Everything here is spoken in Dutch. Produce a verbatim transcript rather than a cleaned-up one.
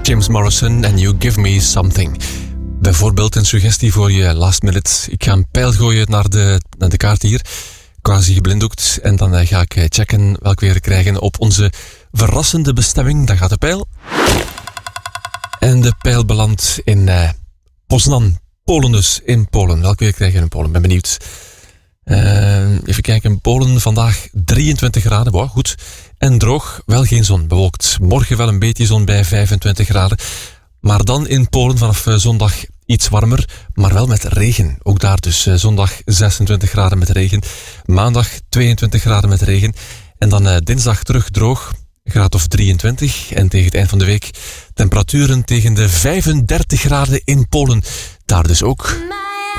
James Morrison en You Give Me Something. Bijvoorbeeld een suggestie voor je last minute. Ik ga een pijl gooien naar de, naar de kaart hier. Quasi geblinddoekt. En dan ga ik checken welke we weer krijgen op onze verrassende bestemming. Daar gaat de pijl. En de pijl belandt in uh, Poznan. Polen dus, in Polen. Welke weer krijgen we in Polen? Ben benieuwd. Uh, even kijken, Polen vandaag drieëntwintig graden, wow, goed. En droog, wel geen zon, bewolkt. Morgen wel een beetje zon bij vijfentwintig graden. Maar dan in Polen vanaf uh, zondag iets warmer, maar wel met regen. Ook daar dus uh, zondag zesentwintig graden met regen. Maandag tweeëntwintig graden met regen. En dan uh, dinsdag terug droog, graad of drieëntwintig. En tegen het eind van de week temperaturen tegen de vijfendertig graden in Polen. Daar dus ook.